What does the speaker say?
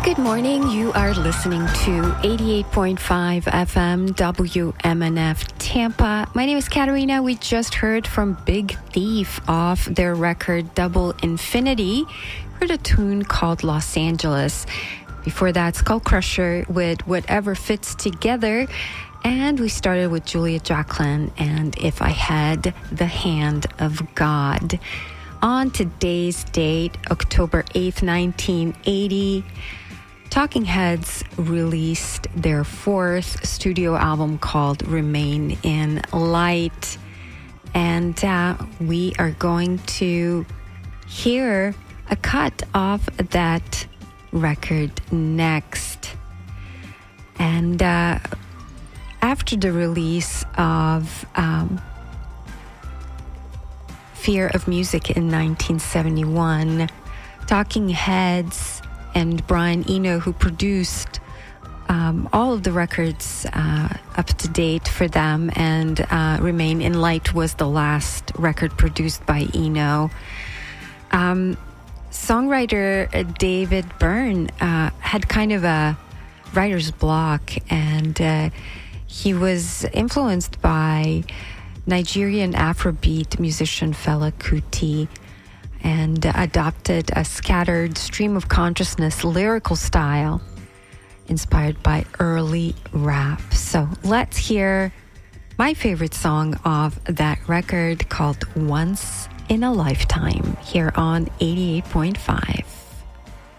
Good morning. You are listening to 88.5 FM WMNF Tampa. My name is Katarina. We just heard from Big Thief off their record Double Infinity. Heard a tune called Los Angeles. Before that, Skull Crusher with Whatever Fits Together. And we started with Julia Jacqueline and If I Had the Hand of God. On today's date, October 8th, 1980, Talking Heads released their fourth studio album called Remain in Light. And we are going to hear a cut of that record next. And after the release of Fear of Music in 1971, Talking Heads and Brian Eno, who produced all of the records up to date for them, and Remain in Light was the last record produced by Eno. Songwriter David Byrne had kind of a writer's block, and he was influenced by Nigerian Afrobeat musician Fela Kuti, and adopted a scattered stream of consciousness lyrical style inspired by early rap. So let's hear my favorite song of that record called Once in a Lifetime here on 88.5.